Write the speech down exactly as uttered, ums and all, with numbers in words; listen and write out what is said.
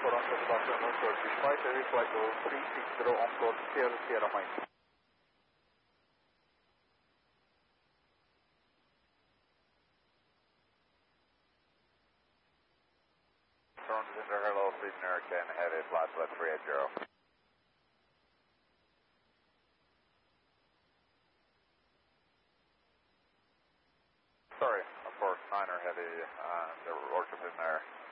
Toronto to Barcelona, Northward, despite heavy flight level three six zero on course, Sierra Sierra Mike. Toronto Center, hello, Sweden American, heavy flight level three eight zero. Sorry, of course, Niner heavy, uh, the worship in there.